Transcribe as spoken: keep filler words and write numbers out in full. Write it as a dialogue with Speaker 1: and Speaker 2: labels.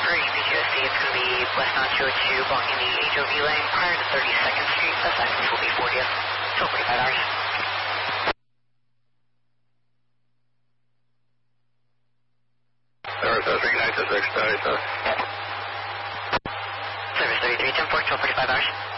Speaker 1: For E P G S C, it's going to be west on two oh two, blocking the H O V lane prior to thirty-second Street. That's actually will be fortieth. So forty-five hours.
Speaker 2: Service three nine two six, thirty-seven.
Speaker 1: Service thirty-three ten four, twelve forty-five hours.